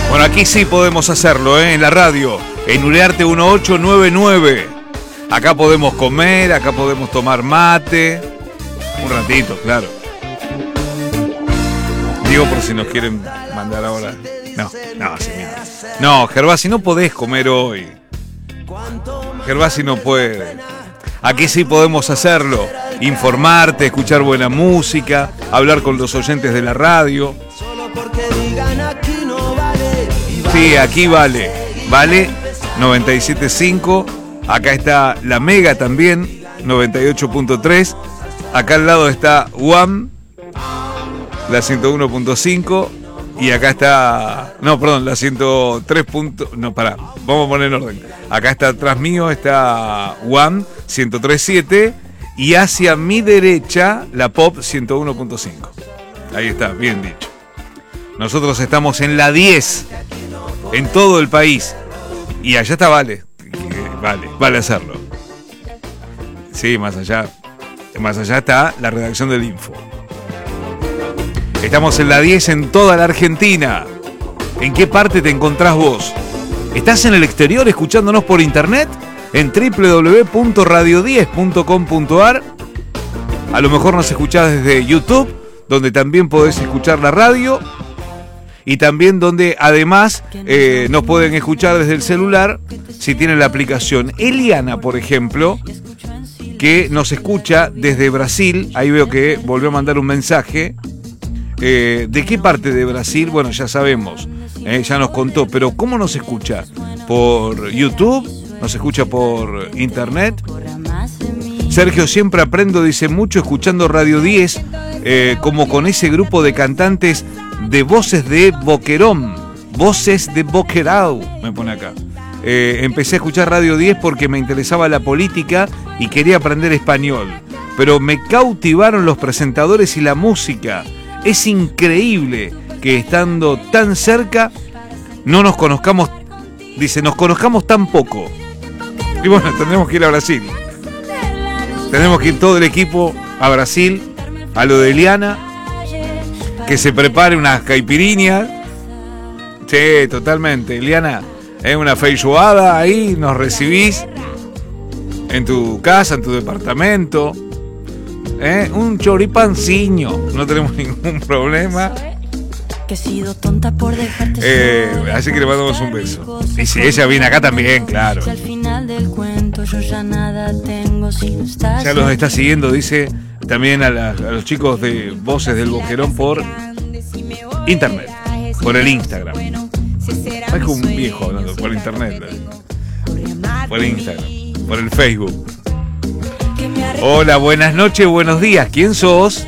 Bueno, aquí sí podemos hacerlo, en la radio, en Ulearte 1899. Acá podemos comer, acá podemos tomar mate. Un ratito, claro. Digo por si nos quieren mandar ahora. No, sí, mira. No, Gervasi, no podés comer hoy. Gervasi no puede. Aquí sí podemos hacerlo. Informarte, escuchar buena música, hablar con los oyentes de la radio. Sí, aquí vale. Vale 97.5. Acá está la Mega también, 98.3. Acá al lado está UAM, la 101.5. Y acá está... No, perdón, la 103. No, pará, vamos a poner en orden. Acá está atrás mío, está UAM 103.7. Y hacia mi derecha, la Pop 101.5. Ahí está, bien dicho. Nosotros estamos en la 10, en todo el país. Y allá está Vale. Vale hacerlo. Sí, más allá está la redacción del Info. Estamos en la 10 en toda la Argentina. ¿En qué parte te encontrás vos? ¿Estás en el exterior escuchándonos por internet? En www.radio10.com.ar. A lo mejor nos escuchás desde YouTube, donde también podés escuchar la radio. Y también donde además nos pueden escuchar desde el celular si tienen la aplicación. Eliana, por ejemplo, que nos escucha desde Brasil. Ahí veo que volvió a mandar un mensaje. ¿De qué parte de Brasil? Bueno, ya sabemos, ya nos contó, pero ¿cómo nos escucha? ¿Por YouTube? ¿Nos escucha por internet? Sergio, siempre aprendo, dice, mucho escuchando Radio 10, como con ese grupo de cantantes de Voces de Boquerón, Voces de Boquerau, me pone acá. Empecé a escuchar Radio 10 porque me interesaba la política y quería aprender español, pero me cautivaron los presentadores y la música. Es increíble que estando tan cerca no nos conozcamos, dice, nos conozcamos tan poco. Y bueno, tendremos que ir a Brasil. Tenemos que ir todo el equipo a Brasil, a lo de Eliana, que se prepare unas caipirinhas. Sí, totalmente. Eliana, una feijoada ahí, nos recibís en tu casa, en tu departamento. Un choripanciño, no tenemos ningún problema. Así que le mandamos un beso. Y si ella viene acá también, claro. Ya los está siguiendo, dice, también a los chicos de Voces del Boquerón por internet, por el Instagram. Es como un viejo hablando, por internet, por Instagram, por el Facebook. Hola, buenas noches, buenos días. ¿Quién sos?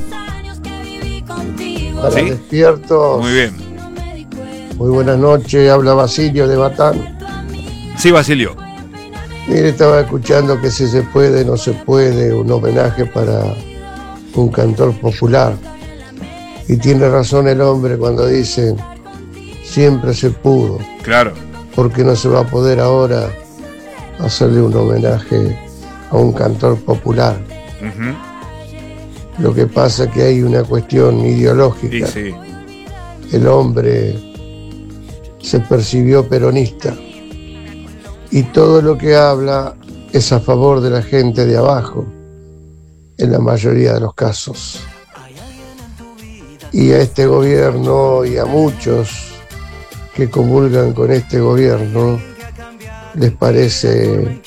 Para ¿Sí? Despiertos. Muy bien. Muy buenas noches, habla Basilio de Batán. Sí, Basilio. Mire, estaba escuchando que si se puede, no se puede, un homenaje para un cantor popular. Y tiene razón el hombre cuando dice, siempre se pudo. Claro. ¿Por qué no se va a poder ahora hacerle un homenaje a un cantor popular? Uh-huh. Lo que pasa es que hay una cuestión ideológica. Sí. El hombre se percibió peronista y todo lo que habla es a favor de la gente de abajo, en la mayoría de los casos. Y a este gobierno y a muchos que comulgan con este gobierno les parece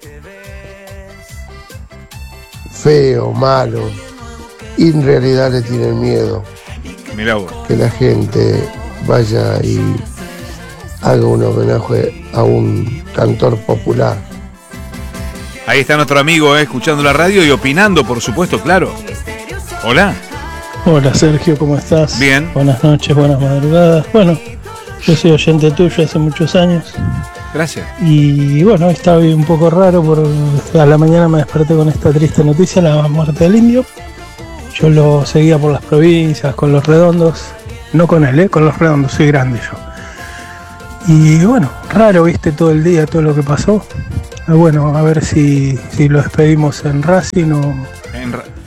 feo, malo, y en realidad le tienen miedo. Mirá vos. Que la gente vaya y haga un homenaje a un cantor popular. Ahí está nuestro amigo, escuchando la radio y opinando, por supuesto, claro. Hola. Hola Sergio, ¿cómo estás? Bien. Buenas noches, buenas madrugadas. Bueno, yo soy oyente tuyo hace muchos años. Gracias. Y bueno, hoy estaba un poco raro, a la mañana me desperté con esta triste noticia, la muerte del indio. Yo lo seguía por las provincias, con Los Redondos. No con él, con Los Redondos, soy grande yo. Y bueno, raro, viste, todo el día, todo lo que pasó. Bueno, a ver si lo despedimos en Racing o...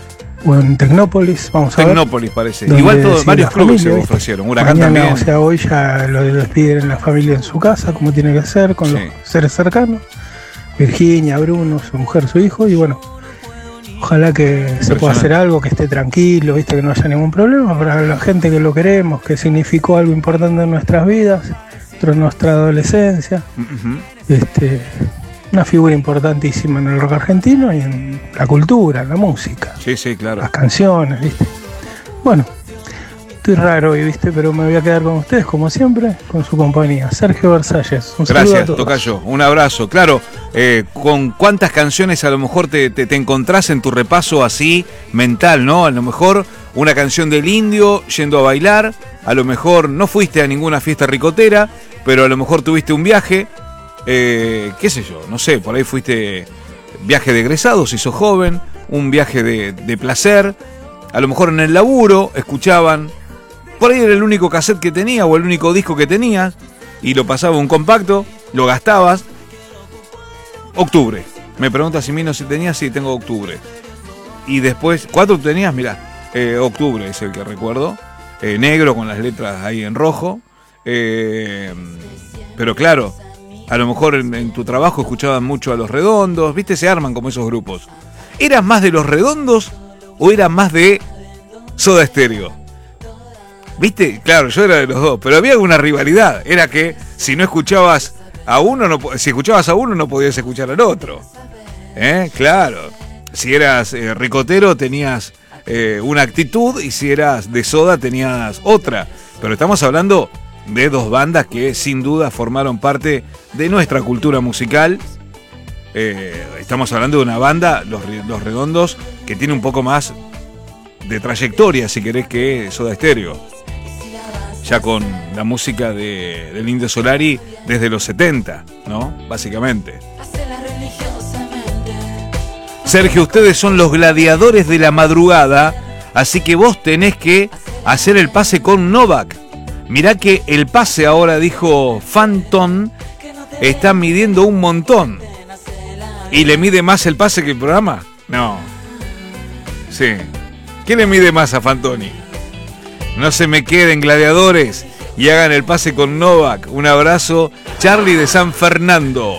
o en Tecnópolis, vamos a ver. Tecnópolis parece. Donde Igual todos, sí, varios la clubes familia, se ¿viste? ofrecieron. Huracán Mañana, también. o sea, hoy ya lo despiden en la familia en su casa, como tiene que ser, con Sí. los seres cercanos. Virginia, Bruno, su mujer, su hijo, y bueno, ojalá que se pueda hacer algo, que esté tranquilo, viste, que no haya ningún problema para la gente que lo queremos, que significó algo importante en nuestras vidas, en nuestra adolescencia. Ujú. Una figura importantísima en el rock argentino y en la cultura, en la música, Sí, sí, claro. las canciones, viste. Bueno, estoy raro hoy, viste, pero me voy a quedar con ustedes, como siempre, con su compañía. Sergio Versalles, un saludo a Gracias, todos. tocayo. Un abrazo. Claro, ¿con cuántas canciones a lo mejor te encontrás en tu repaso así mental, ¿no? A lo mejor una canción del Indio yendo a bailar, a lo mejor no fuiste a ninguna fiesta ricotera, pero a lo mejor tuviste un viaje, qué sé yo, no sé, por ahí fuiste viaje de egresados si sos joven, un viaje de placer, a lo mejor en el laburo escuchaban, por ahí era el único cassette que tenía o el único disco que tenías, y lo pasaba un compacto, lo gastabas. Octubre. Me pregunta si Mino si tenía, sí, tengo Octubre. Y después, ¿cuánto tenías? Mirá, Octubre es el que recuerdo. Negro con las letras ahí en rojo. Pero claro, a lo mejor en tu trabajo escuchaban mucho a Los Redondos, ¿viste? Se arman como esos grupos. ¿Eras más de Los Redondos o eras más de Soda Stereo? ¿Viste? Claro, yo era de los dos, pero había una rivalidad. Era que si no escuchabas a uno, si escuchabas a uno no podías escuchar al otro. Claro. Si eras ricotero tenías una actitud y si eras de Soda tenías otra. Pero estamos hablando de dos bandas que sin duda formaron parte de nuestra cultura musical. Estamos hablando de una banda, Los Redondos, que tiene un poco más de trayectoria, si querés, que Soda Stereo. Ya con la música del Indio Solari desde los 70, ¿no? Básicamente. Sergio, ustedes son los gladiadores de la madrugada, así que vos tenés que hacer el pase con Novak. Mirá que el pase ahora, dijo Phantom, está midiendo un montón. ¿Y le mide más el pase que el programa? No. Sí. ¿Qué le mide más a Fantoni? No se me queden, gladiadores, y hagan el pase con Novak. Un abrazo, Charlie de San Fernando.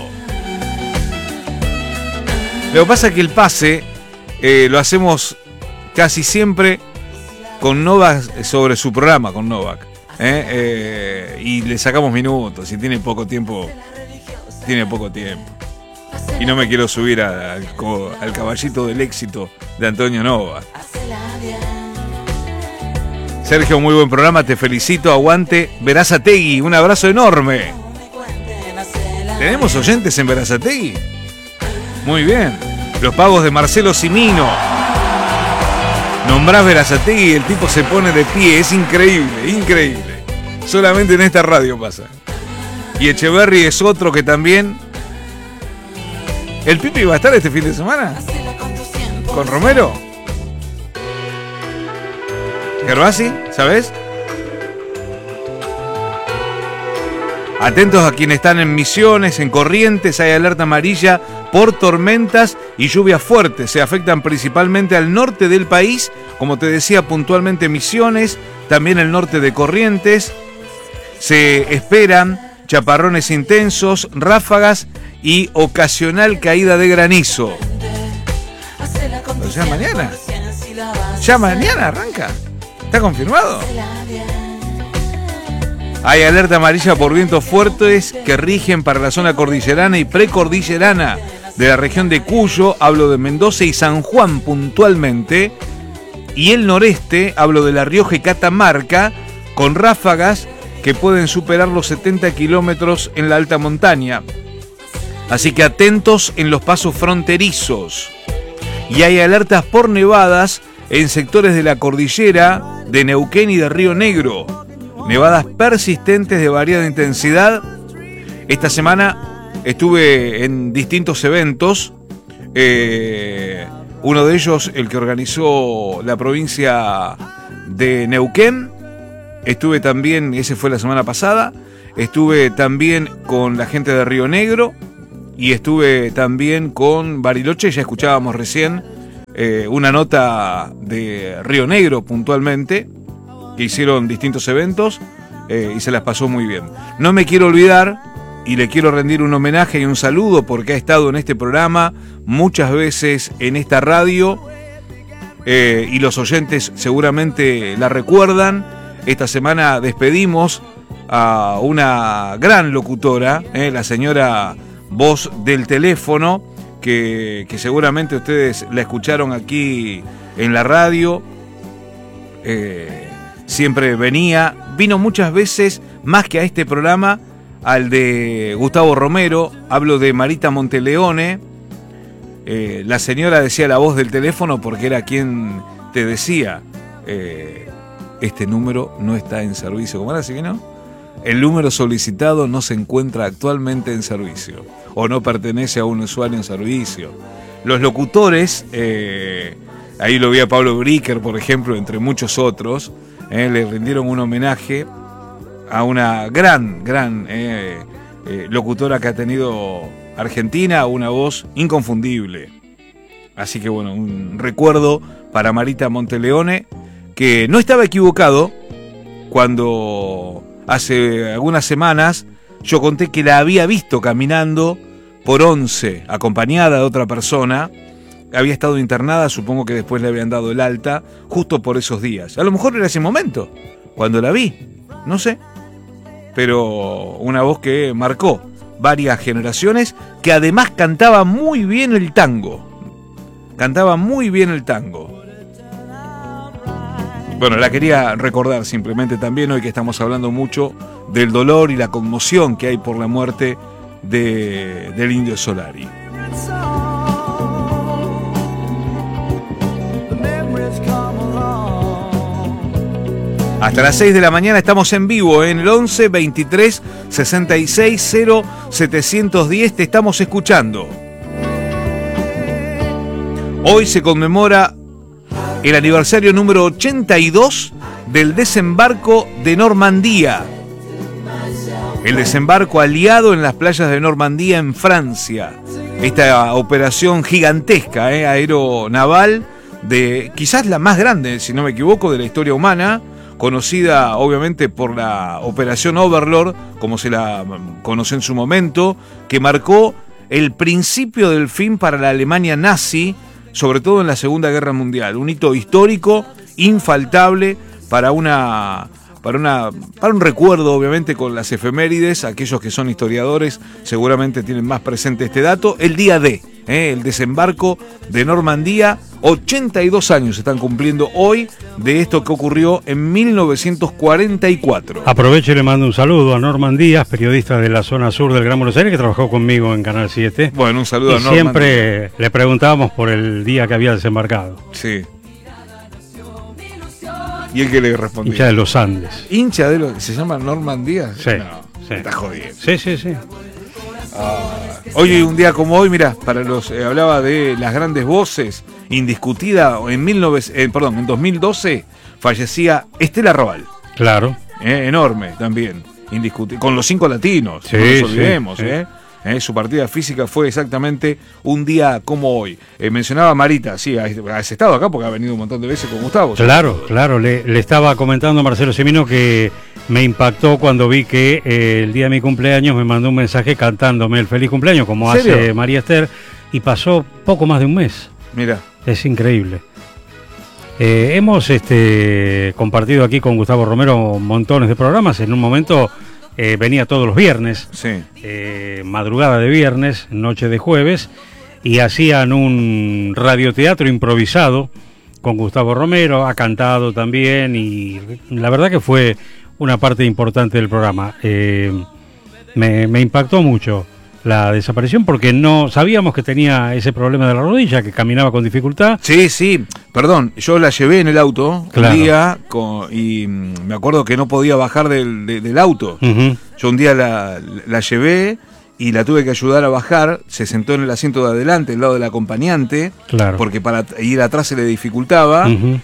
Lo que pasa es que el pase lo hacemos casi siempre con Novak sobre su programa, con Novak. Y le sacamos minutos, y tiene poco tiempo. Tiene poco tiempo. Y no me quiero subir al caballito del éxito de Antonio Novak. Sergio, muy buen programa, te felicito, aguante Berazategui, un abrazo enorme. ¿Tenemos oyentes en Berazategui? Muy bien. Los pagos de Marcelo Cimino. Nombrás Berazategui y el tipo se pone de pie, es increíble, increíble. Solamente en esta radio pasa. Y Echeverry es otro que también... ¿El Pipi va a estar este fin de semana? ¿Con Romero? Gervasi, ¿sabes? Atentos a quienes están en Misiones, en Corrientes, hay alerta amarilla por tormentas y lluvias fuertes. Se afectan principalmente al norte del país, como te decía puntualmente Misiones, también el norte de Corrientes. Se esperan chaparrones intensos, ráfagas y ocasional caída de granizo. O sea, mañana. Ya mañana arranca. ¿Está confirmado? Hay alerta amarilla por vientos fuertes que rigen para la zona cordillerana y precordillerana de la región de Cuyo, hablo de Mendoza y San Juan puntualmente, y el noreste, hablo de La Rioja y Catamarca, con ráfagas que pueden superar los 70 kilómetros en la alta montaña. Así que atentos en los pasos fronterizos. Y hay alertas por nevadas en sectores de la cordillera de Neuquén y de Río Negro. Nevadas persistentes de variada intensidad. Esta semana estuve en distintos eventos. Uno de ellos, el que organizó la provincia de Neuquén. Estuve también, ese fue la semana pasada. Estuve también con la gente de Río Negro. Y estuve también con Bariloche, ya escuchábamos recién una nota de Río Negro puntualmente, que hicieron distintos eventos y se las pasó muy bien. No me quiero olvidar y le quiero rendir un homenaje y un saludo porque ha estado en este programa muchas veces en esta radio y los oyentes seguramente la recuerdan. Esta semana despedimos a una gran locutora, la señora Voz del Teléfono, que seguramente ustedes la escucharon aquí en la radio. Siempre vino muchas veces, más que a este programa, al de Gustavo Romero. Hablo de Marita Monteleone. La señora decía la voz del teléfono porque era quien te decía, este número no está en servicio. ¿Cómo era así que no? El número solicitado no se encuentra actualmente en servicio o no pertenece a un usuario en servicio. Los locutores, ahí lo vi a Pablo Bricker, por ejemplo, entre muchos otros, le rindieron un homenaje a una gran locutora que ha tenido Argentina, una voz inconfundible. Así que bueno, un recuerdo para Marita Monteleone, que no estaba equivocado cuando hace algunas semanas yo conté que la había visto caminando por Once, acompañada de otra persona. Había estado internada, supongo que después le habían dado el alta, justo por esos días. A lo mejor era ese momento, cuando la vi, no sé. Pero una voz que marcó varias generaciones, que además cantaba muy bien el tango. Cantaba muy bien el tango. Bueno, la quería recordar simplemente también hoy que estamos hablando mucho del dolor y la conmoción que hay por la muerte del Indio Solari. Hasta las 6 de la mañana estamos en vivo en el 11 23 66 0 710. Te estamos escuchando. Hoy se conmemora el aniversario número 82 del desembarco de Normandía. El desembarco aliado en las playas de Normandía en Francia. Esta operación gigantesca, aeronaval, de quizás la más grande, si no me equivoco, de la historia humana, conocida obviamente por la Operación Overlord, como se la conoció en su momento, que marcó el principio del fin para la Alemania nazi, sobre todo en la Segunda Guerra Mundial. Un hito histórico, infaltable, para un recuerdo, obviamente, con las efemérides. Aquellos que son historiadores seguramente tienen más presente este dato. El día D, el desembarco de Normandía. 82 años se están cumpliendo hoy de esto que ocurrió en 1944. Aprovecho y le mando un saludo a Norman Díaz, periodista de la zona sur del Gran Buenos Aires, que trabajó conmigo en Canal 7. Bueno, un saludo a Norman. Siempre le preguntábamos por el día que había desembarcado. Sí. ¿Y él qué le respondió? Hincha de los Andes. ¿Hincha de los... ¿Se llama Norman Díaz? Sí. No, sí. Está jodiendo. Sí. Hoy, un día como hoy, mira, para los hablaba de las grandes voces, indiscutida, en 2012 fallecía Estela Raval. Claro. Enorme también, indiscutible, con los 5 latinos, sí, no nos olvidemos, sí. Su partida física fue exactamente un día como hoy. Mencionaba Marita, sí, has estado acá porque ha venido un montón de veces con Gustavo. Claro, le estaba comentando a Marcelo Semino que me impactó cuando vi que el día de mi cumpleaños me mandó un mensaje cantándome el feliz cumpleaños, como hace María Esther, y pasó poco más de un mes. Mira. Es increíble. Hemos compartido aquí con Gustavo Romero montones de programas. En un momento venía todos los viernes, sí. Madrugada de viernes, noche de jueves, y hacían un radioteatro improvisado con Gustavo Romero. Ha cantado también y la verdad que fue una parte importante del programa. Me impactó mucho la desaparición porque no sabíamos que tenía ese problema de la rodilla, que caminaba con dificultad. Sí, perdón, yo la llevé en el auto claro. Un día y me acuerdo que no podía bajar del auto. Uh-huh. Yo un día la llevé y la tuve que ayudar a bajar. Se sentó en el asiento de adelante, al lado del acompañante, claro. Porque para ir atrás se le dificultaba. Uh-huh.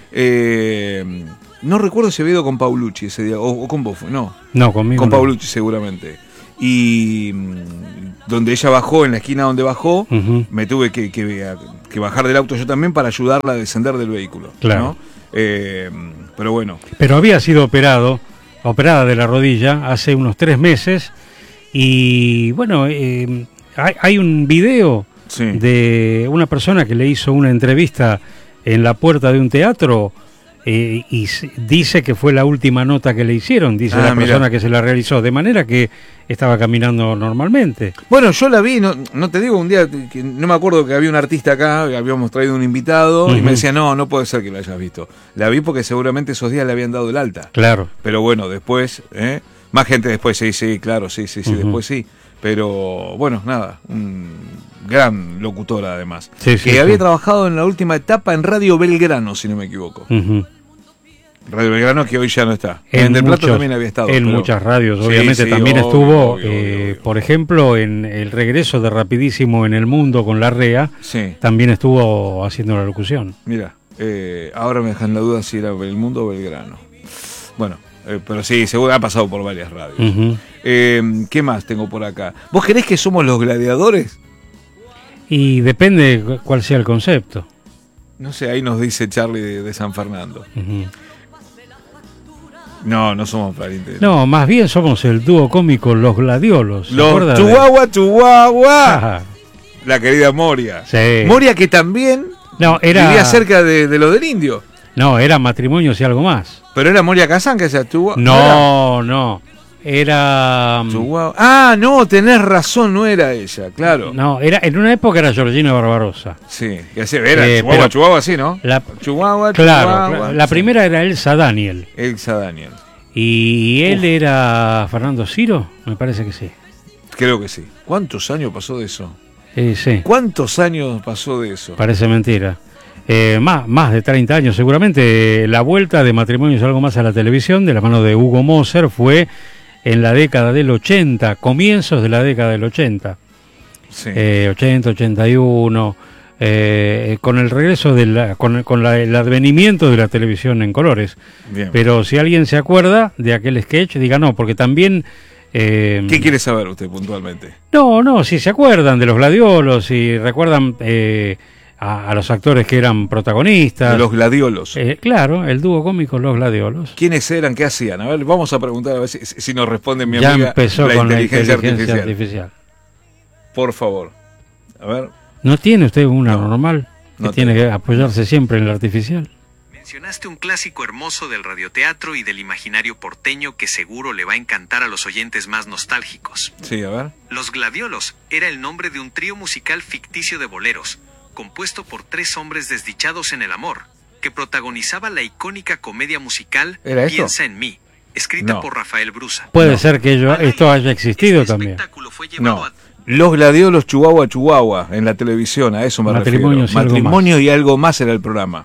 No recuerdo si había ido con Paulucci ese día, o con vos, no. No, conmigo con no. Paulucci seguramente. y donde ella bajó, en la esquina donde bajó, Ujú. me tuve que bajar del auto yo también para ayudarla a descender del vehículo. Claro. ¿no? Pero bueno, Pero había sido operada de la rodilla hace unos 3 meses y bueno, hay un video sí. de una persona que le hizo una entrevista en la puerta de un teatro y dice que fue la última nota que le hicieron, dice la persona mirá. que se la realizó, de manera que estaba caminando normalmente. Bueno, yo la vi, no te digo, un día que no me acuerdo que había un artista acá, habíamos traído un invitado y Ujú. me decía, no puede ser que la hayas visto. La vi porque seguramente esos días le habían dado el alta. Claro. Pero bueno, después, más gente después, sí, claro, sí, Ujú. después sí. Pero bueno, nada, gran locutora además. Sí, sí, que había sí. trabajado en la última etapa en Radio Belgrano, si no me equivoco. Ujú. Radio Belgrano que hoy ya no está. En Del Plata también había estado. En pero- muchas radios, Sí, obviamente. sí, También obvio, estuvo, obvio. por ejemplo, en el regreso de Rapidísimo en el Mundo con la REA, Sí, también estuvo haciendo la locución. mira, ahora me dejan la duda si era El Mundo o Belgrano. Bueno, pero sí, seguro ha pasado por varias radios. Ujú. ¿Qué más tengo por acá? ¿Vos querés que somos los gladiadores? Y depende cuál sea el concepto. No sé, ahí nos dice Charlie de San Fernando. Ujú. No somos parientes. No, más bien somos el dúo cómico Los Gladiolos. ¿se Los acuerda de- Chihuahua. Ajá, La querida Moria. sí. Moria que también No, vivía cerca de lo del indio. No, era Matrimonios y algo más. Pero era Moria Kazán que se Chihuahua. No. Era... Chihuahua. Ah, no, tenés razón, no era ella, claro. No, en una época era Georgina Barbarosa. Sí, que así era pero- Chihuahua, sí, ¿no? La, Chihuahua, claro, la sí. primera era Elsa Daniel. Elsa Daniel. Y él era Fernando Ciro, me parece que sí. Creo que sí. ¿Cuántos años pasó de eso? Sí, ¿Cuántos años pasó de eso? parece mentira. Más de 30 años seguramente. La vuelta de Matrimonios y algo más a la televisión de la mano de Hugo Moser fue en la década del 80, comienzos de la década del 80. Sí. 80, 81, con el regreso el advenimiento de la televisión en colores. Bien. Pero si alguien se acuerda de aquel sketch, diga no, porque también... ¿Qué quiere saber usted puntualmente? No, si se acuerdan de los Gladiolos, si recuerdan a los actores que eran protagonistas. De los gladiolos. Claro, el dúo cómico Los Gladiolos. ¿Quiénes eran? ¿Qué hacían? A ver, vamos a preguntar a ver si nos responde mi Ya amiga empezó la con inteligencia la inteligencia artificial. artificial. Por favor. A ver. ¿No tiene usted una No, normal que no tiene tengo. que apoyarse siempre en la artificial? Mencionaste un clásico hermoso del radioteatro y del imaginario porteño que seguro le va a encantar a los oyentes más nostálgicos. Sí, a ver. Los Gladiolos era el nombre de un trío musical ficticio de boleros, compuesto por 3 hombres desdichados en el amor, que protagonizaba la icónica comedia musical ¿Era esto? Piensa en mí, escrita No. por Rafael Brusa. Puede No. ser que esto haya existido Este también. espectáculo fue llevado No. a Los gladiolos Chihuahua en la televisión, a eso me Matrimonios refiero. y algo Matrimonio y algo más era el programa.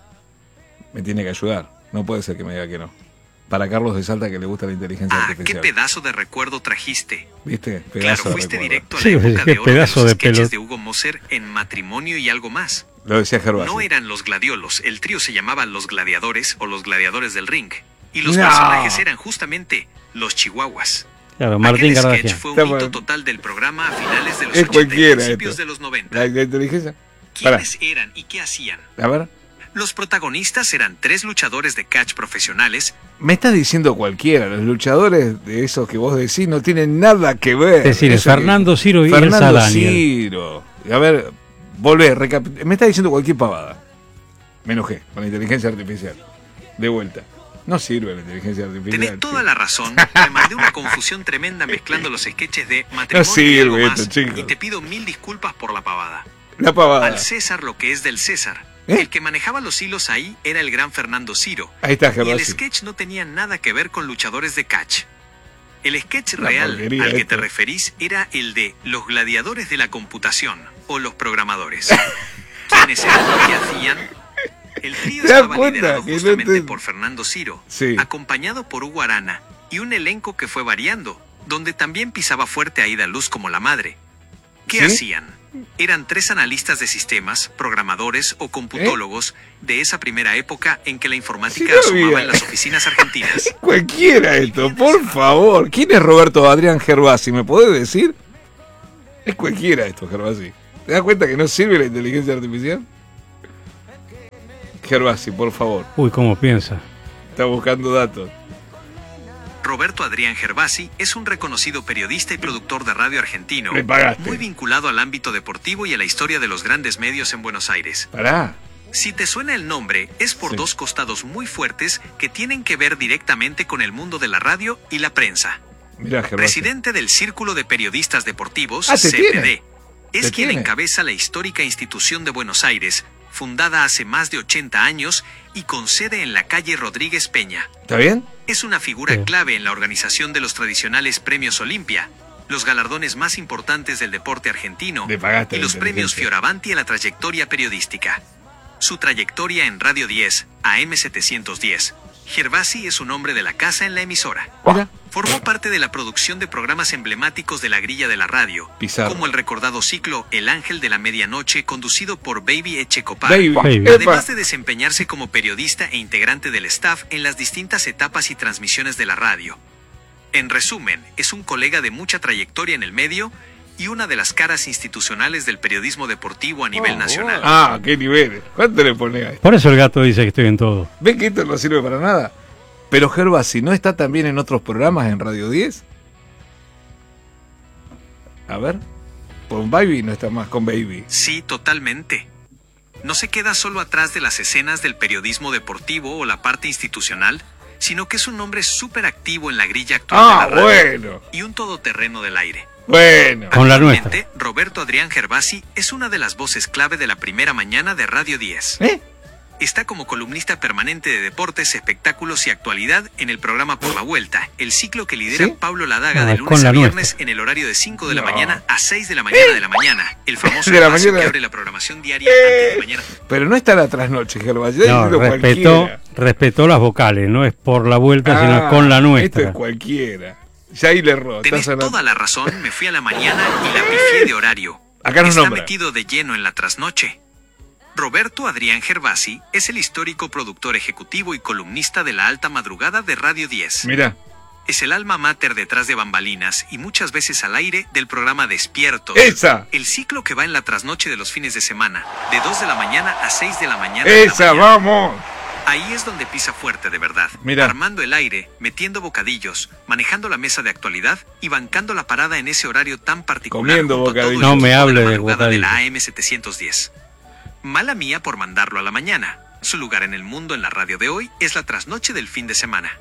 Me tiene que ayudar. No puede ser que me diga que no. Para Carlos de Salta que le gusta la inteligencia Ah, qué artificial. pedazo de recuerdo trajiste. ¿Viste? Claro, Pedazo de fuiste recuerdo. directo a la Sí, época qué de oro de pedazo los de sketches pelo. de Hugo Moser en Matrimonio y algo más. Lo decía Gervasio. No eran los Gladiolos, el trío se llamaba Los Gladiadores o Los Gladiadores del Ring. Y los No. personajes eran justamente los Chihuahuas. Claro, Martín Aquel sketch Kardashian. fue un Está hito bueno. total del programa a finales de los Es 80 y cualquiera principios esto. de los 90. La inteligencia. Pará. ¿Quiénes eran y qué hacían? A ver. Los protagonistas eran 3 luchadores de catch profesionales. Me estás diciendo cualquiera. Los luchadores de esos que vos decís no tienen nada que ver. Es decir, Eso Fernando Ciro y Fernando Elsa Daniel. Ciro. A ver, volvé. Me estás diciendo cualquier pavada. Me enojé con la inteligencia artificial. De vuelta. No sirve la inteligencia artificial. Tenés toda la razón. Me mandé una confusión tremenda mezclando los sketches de Matrimonio y sirve algo esto, más. chicos. Y te pido 1000 disculpas por la pavada. La pavada. Al César lo que es del César. ¿Eh? El que manejaba los hilos ahí era el gran Fernando Ciro. Ahí está, Y el Gervasio. sketch no tenía nada que ver con luchadores de catch. El sketch Una real porquería al que esto. te referís era el de los gladiadores de la computación o los programadores. ¿Quiénes eran y qué hacían? El trío ¿Te das estaba cuenta liderado que no justamente te- por Fernando Ciro, Sí. acompañado por Hugo Arana y un elenco que fue variando, donde también pisaba fuerte Aida Luz como la madre. ¿Qué ¿Sí? hacían? Eran 3 analistas de sistemas, programadores o computólogos de esa primera época en que la informática asomaba en las oficinas argentinas. Cualquiera esto, por favor. ¿Quién es Roberto Adrián Gervasi? ¿Me podés decir? Es cualquiera esto, Gervasi. ¿Te das cuenta que no sirve la inteligencia artificial? Gervasi, por favor. Uy, ¿cómo piensa? Está buscando datos. Roberto Adrián Gervasi es un reconocido periodista y productor de radio argentino, Me pagaste. muy vinculado al ámbito deportivo y a la historia de los grandes medios en Buenos Aires. Pará. Si te suena el nombre, es por Sí. 2 costados muy fuertes que tienen que ver directamente con el mundo de la radio y la prensa. Mirá, Gervasi. Presidente del Círculo de Periodistas Deportivos, Ah, ¿te CPD, tiene? es ¿Te quien tiene? encabeza la histórica institución de Buenos Aires, fundada hace más de 80 años y con sede en la calle Rodríguez Peña. ¿Está bien? Es una figura Sí. clave en la organización de los tradicionales premios Olimpia, los galardones más importantes del deporte argentino, Le pagaste y la los premios inteligencia. Fioravanti a la trayectoria periodística. Su trayectoria en Radio 10, AM 710. Gervasi es un hombre de la casa en la emisora. Mira. Formó parte de la producción de programas emblemáticos de la grilla de la radio, Pizarro. como el recordado ciclo El Ángel de la Medianoche, conducido por Baby Echecopar. Baby. Baby. Además de desempeñarse como periodista e integrante del staff en las distintas etapas y transmisiones de la radio. En resumen, es un colega de mucha trayectoria en el medio y una de las caras institucionales del periodismo deportivo a nivel nacional. Ah, qué nivel. ¿Cuánto le pone ahí? Por eso el gato dice que estoy en todo. ¿Ven que esto no sirve para nada? Pero Gervasi, ¿no está también en otros programas en Radio 10? A ver. Con Baby no está más, con Baby. Sí, totalmente. No se queda solo atrás de las escenas del periodismo deportivo o la parte institucional, sino que es un hombre súper activo en la grilla actual Ah, de la radio bueno. y un todoterreno del aire. Bueno. Con la Actualmente, nuestra. Roberto Adrián Gervasi es una de las voces clave de la primera mañana de Radio 10. ¿Eh? Está como columnista permanente de deportes, espectáculos y actualidad en el programa Por la Vuelta, el ciclo que lidera ¿Sí? Pablo Ladaga No, de es lunes con a la viernes nuestra. en el horario de 5 de la No. mañana a 6 de la mañana de la mañana. El famoso De la espacio mañana. que abre la programación diaria antes de mañana. Pero no está la trasnoche, Gervasi. No, respetó las vocales, no es por la vuelta, sino es con la Esto nuestra. es cualquiera. Ya ahí le erró. Tenés Está sonando. toda la razón, me fui a la mañana y la pifié de horario. Acá nos Está nombra. metido de lleno en la trasnoche. Roberto Adrián Gervasi es el histórico productor ejecutivo y columnista de la alta madrugada de Radio 10. Mirá. Es el alma mater detrás de bambalinas y muchas veces al aire del programa Despiertos. ¡Esa! El ciclo que va en la trasnoche de los fines de semana, de 2 de la mañana a 6 de la mañana. ¡Esa, vamos! Ahí es donde pisa fuerte de verdad. Mira. Armando el aire, metiendo bocadillos, manejando la mesa de actualidad y bancando la parada en ese horario tan particular. Comiendo junto a todo el bocadillos. No me equipo hable la de madrugada de la bocadillos. AM 710. Mala mía por mandarlo a la mañana. Su lugar en el mundo en la radio de hoy es la trasnoche del fin de semana.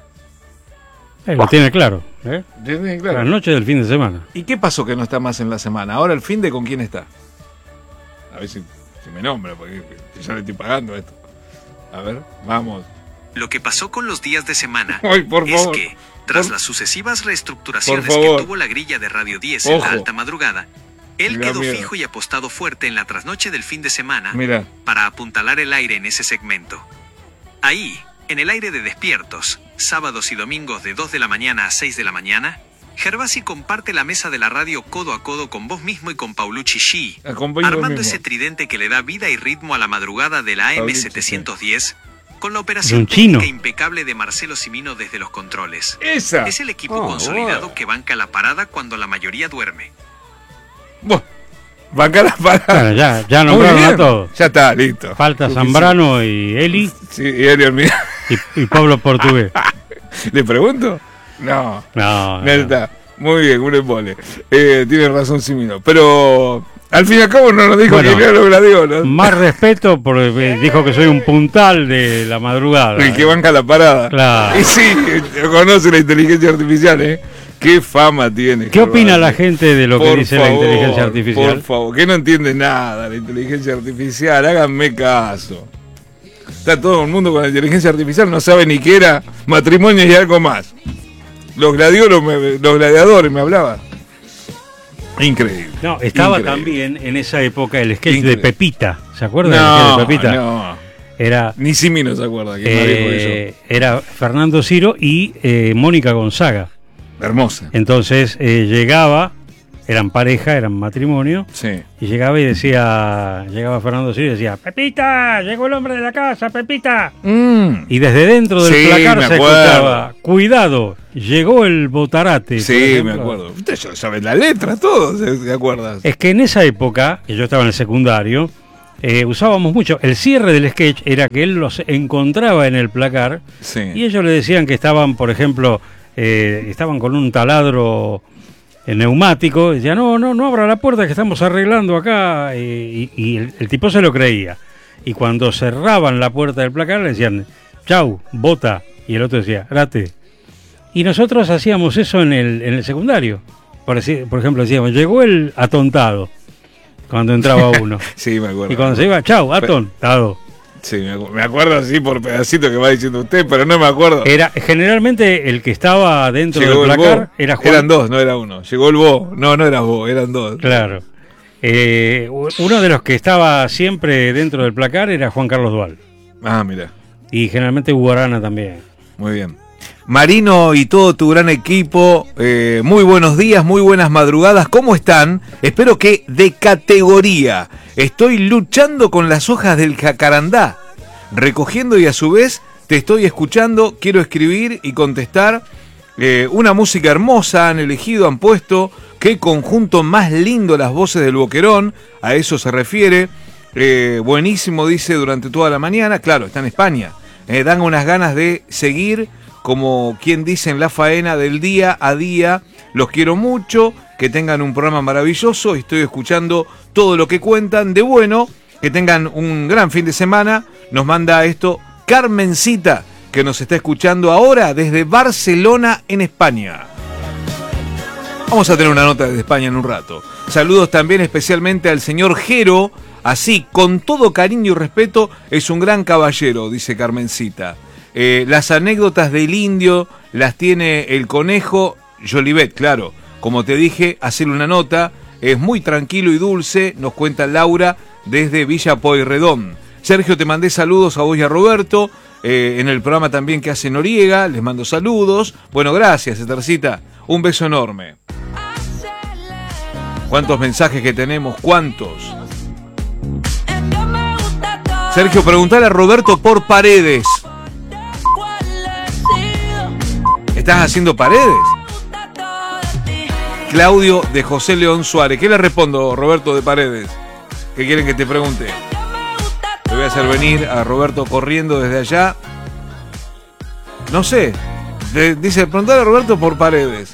Lo tiene claro, ¿eh? ¿Tiene La claro? noche del fin de semana. ¿Y qué pasó que no está más en la semana? Ahora el fin de con quién está. A ver si me nombra, porque yo le estoy pagando esto. A ver, vamos. Lo que pasó con los días de semana Ay, por es favor. que, tras Por- las sucesivas reestructuraciones por que favor. tuvo la grilla de Radio 10 en la Ojo. alta madrugada, él Me da quedó miedo. fijo y apostado fuerte en la trasnoche del fin de semana Mira. para apuntalar el aire en ese segmento. Ahí, en el aire de Despiertos, sábados y domingos de 2 de la mañana a 6 de la mañana, Gervasi comparte la mesa de la radio codo a codo con vos mismo y con Paulucci G, Acompaño armando mismo. ese tridente que le da vida y ritmo a la madrugada de la AM Paulucci, 710, con la De operación un chino. técnica impecable de Marcelo Cimino desde los controles. ¡Esa! Es el equipo Ah, consolidado bueno. que banca la parada cuando la mayoría duerme. Buah, banca la parada. Bueno, ya Muy nombraron bien. a todos. Ya está, listo. Falta Suficiente. Zambrano y Eli Sí, y Elio, mira. y Pablo Portugués. ¿Le pregunto? No. No, Ya está. Muy bien, un embole. Tiene razón Simino. Pero al fin y al cabo no nos dijo Bueno, que era lo gladiolos. Más respeto porque dijo que soy un puntal de la madrugada. El que banca la parada. Claro. Y sí, conoce la inteligencia artificial, ¿eh? Qué fama tiene. ¿Qué opina Gervasi. la gente de lo que Por dice la favor, inteligencia artificial? Por favor, que no entiende nada la inteligencia artificial. Háganme caso. Está todo el mundo con la inteligencia artificial, no sabe ni qué era matrimonio y algo más. Los gladiadores me hablaban. Increíble. No, estaba Increíble. también en esa época el sketch Increíble. de Pepita. ¿Se acuerdan del No, sketch de Pepita? no. Era, Ni Simi no se acuerda. Que más viejo que era Fernando Ciro y Mónica Gonzaga. yo. Hermosa. Entonces llegaba eran pareja, eran matrimonio, Sí. y llegaba Fernando Sirio y decía, Pepita, llegó el hombre de la casa, Pepita. Y desde dentro del Sí, placar me se acuerdo. escuchaba, cuidado, llegó el botarate. por Sí, ejemplo. me acuerdo. Ustedes ya saben la letra, todos, ¿te acuerdas? Es que en esa época, que yo estaba en el secundario, usábamos mucho. El cierre del sketch era que él los encontraba en el placar Sí. y ellos le decían que estaban, por ejemplo, estaban con un taladro neumático. Y decía, no abra la puerta que estamos arreglando acá. Y el tipo se lo creía. Y cuando cerraban la puerta del placar le decían, chau, bota. Y el otro decía, grate. Y nosotros hacíamos eso en el secundario. Por ejemplo, decíamos, llegó el atontado. Cuando entraba uno. Sí, me acuerdo. Y cuando se iba, chau, atontado. Sí, me acuerdo así por pedacito que va diciendo usted, pero no me acuerdo. Era generalmente el que estaba dentro Llegó del el placar Bo. era Juan. Eran dos, no era uno. Llegó el Bo. No eras vos, eran dos. Claro. Uno de los que estaba siempre dentro del placar era Juan Carlos Dual. Ah, mira. Y generalmente Hugo Arana también. Muy bien. Marino y todo tu gran equipo, muy buenos días, muy buenas madrugadas, ¿cómo están? Espero que de categoría. Estoy luchando con las hojas del jacarandá, recogiendo y a su vez te estoy escuchando, quiero escribir y contestar. Una música hermosa han elegido, han puesto, qué conjunto más lindo las voces del Boquerón, a eso se refiere. Buenísimo, dice, durante toda la mañana, claro, está en España. Dan unas ganas de seguir, como quien dice en la faena del día a día. Los quiero mucho, que tengan un programa maravilloso. Estoy escuchando todo lo que cuentan de bueno. Que tengan un gran fin de semana. Nos manda esto Carmencita, que nos está escuchando ahora desde Barcelona, en España. Vamos a tener una nota desde España en un rato. Saludos también especialmente al señor Jero. Así, con todo cariño y respeto, es un gran caballero, dice Carmencita. Las anécdotas del indio las tiene el conejo Jolivet, claro. Como te dije, hacerle una nota. Es muy tranquilo y dulce, nos cuenta Laura desde Villa Pueyrredón. Sergio, te mandé saludos a vos y a Roberto. En el programa también que hace Noriega, les mando saludos. Bueno, gracias, Estercita. Un beso enorme. ¿Cuántos mensajes que tenemos? ¿Cuántos? Sergio, preguntale a Roberto por Paredes. ¿Estás haciendo Paredes? Claudio de José León Suárez. ¿Qué le respondo, Roberto de Paredes? ¿Qué quieren que te pregunte? Te voy a hacer venir a Roberto corriendo desde allá. No sé. Dice, preguntale a Roberto por Paredes.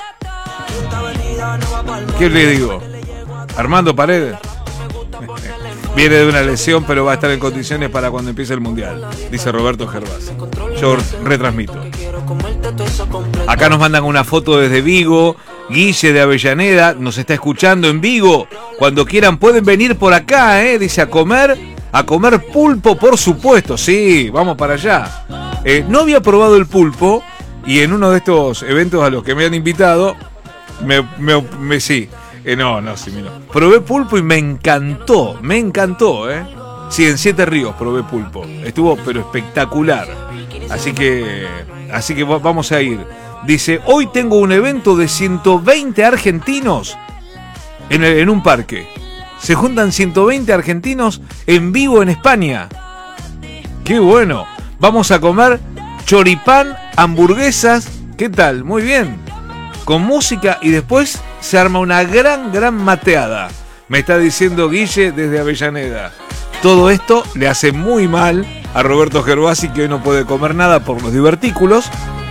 ¿Qué le digo? Armando Paredes. Viene de una lesión, pero va a estar en condiciones para cuando empiece el Mundial, dice Roberto Gervás. Yo retransmito. Acá nos mandan una foto desde Vigo. Guille de Avellaneda nos está escuchando en Vigo. Cuando quieran pueden venir por acá, dice, a comer pulpo, por supuesto. Sí, vamos para allá. No había probado el pulpo y en uno de estos eventos a los que me han invitado, sí. Probé pulpo y me encantó, Sí, en Siete Ríos probé pulpo. Estuvo pero espectacular. Así que vamos a ir. Dice, hoy tengo un evento de 120 argentinos en un parque. Se juntan 120 argentinos en vivo en España. ¡Qué bueno! Vamos a comer choripán, hamburguesas. ¿Qué tal? Muy bien. Con música y después se arma una gran mateada. Me está diciendo Guille desde Avellaneda. Todo esto le hace muy mal a Roberto Gervasi, que hoy no puede comer nada por los divertículos.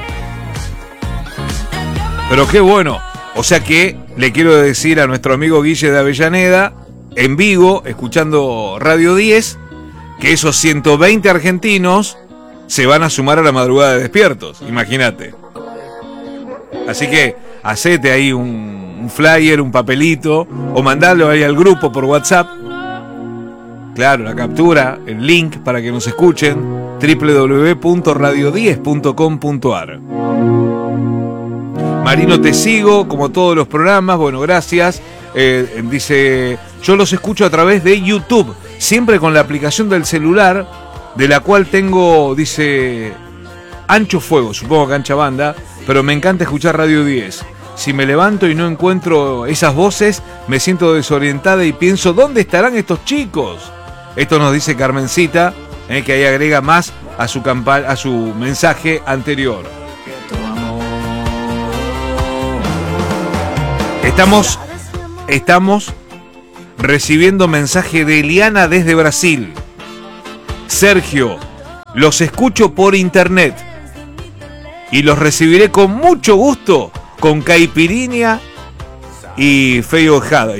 Pero qué bueno. O sea que le quiero decir a nuestro amigo Guille de Avellaneda, en Vigo, escuchando Radio 10, que esos 120 argentinos se van a sumar a la madrugada de despiertos. Imagínate. Así que hacete ahí un flyer, un papelito, o mandalo ahí al grupo por WhatsApp. Claro, la captura, el link para que nos escuchen, www.radio10.com.ar. Marino, te sigo, como todos los programas, bueno, gracias. Dice, yo los escucho a través de YouTube, siempre con la aplicación del celular, de la cual tengo, dice, ancho fuego, supongo que ancha banda, pero me encanta escuchar Radio 10. Si me levanto y no encuentro esas voces, me siento desorientada y pienso, ¿dónde estarán estos chicos? Esto nos dice Carmencita, que ahí agrega más a su mensaje anterior. Estamos recibiendo mensaje de Eliana desde Brasil. Sergio, los escucho por internet y los recibiré con mucho gusto con caipirinha y feijoada.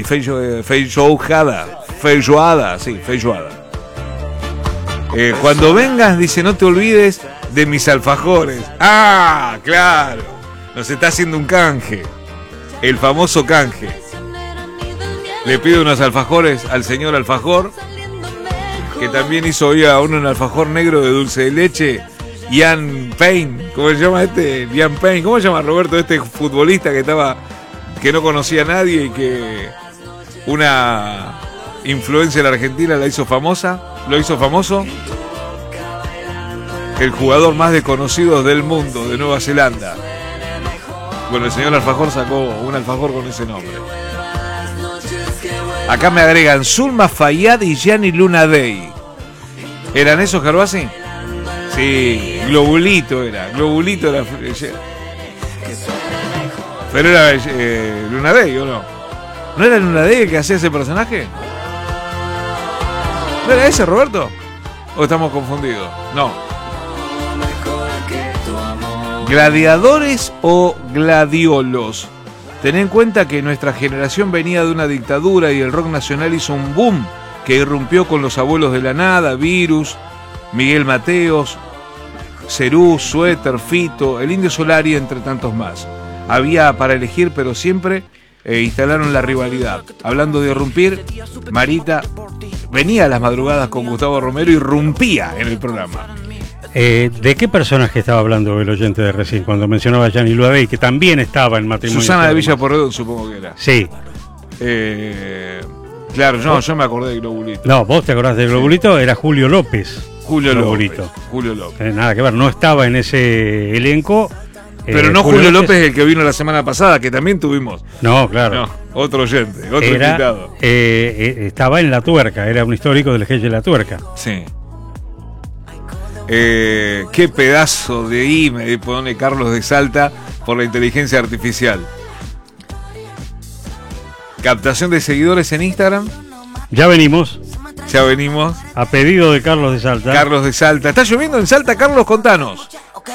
Cuando vengas, dice, no te olvides de mis alfajores. Ah, claro, nos está haciendo un canje, el famoso canje. Le pido unos alfajores al señor alfajor, que también hizo hoy a uno un alfajor negro de dulce de leche. Ian Payne, ¿cómo se llama este? Ian Payne, ¿cómo se llama Roberto? Este futbolista que no conocía a nadie y que una influencer argentina lo hizo famoso. El jugador más desconocido del mundo, de Nueva Zelanda. Bueno, el señor alfajor sacó un alfajor con ese nombre. Acá me agregan Zulma Fayad y Gianni Luna Day. ¿Eran esos, Gervasi? Sí, Globulito era. Pero era Luna Day, ¿o no? ¿No era Luna Day el que hacía ese personaje? ¿No era ese, Roberto? ¿O estamos confundidos? No. ¿Gladiadores o gladiolos? Ten en cuenta que nuestra generación venía de una dictadura y el rock nacional hizo un boom que irrumpió con los Abuelos de la Nada, Virus, Miguel Mateos, Cerú, Suéter, Fito, el Indio Solari, entre tantos más. Había para elegir, pero siempre instalaron la rivalidad. Hablando de irrumpir, Marita venía a las madrugadas con Gustavo Romero y irrumpía en el programa. ¿De qué personaje estaba hablando el oyente de recién cuando mencionaba a Gianni Luna Day, que también estaba en Matrimonio? Susana de Villa Porredón, supongo que era. Sí. Claro, no, yo me acordé de Globulito. No, vos te acordás de Globulito, era Julio López. Julio Globulito. López. Nada que ver, no estaba en ese elenco. Pero no Julio López, el que vino la semana pasada, que también tuvimos. No, claro. No, otro oyente, otro invitado. Estaba en La Tuerca, era un histórico del Eje de La Tuerca. Sí. Qué pedazo de me pone Carlos de Salta por la inteligencia artificial. Captación de seguidores en Instagram. Ya venimos. A pedido de Carlos de Salta. Carlos de Salta. ¿Está lloviendo en Salta, Carlos? Contanos.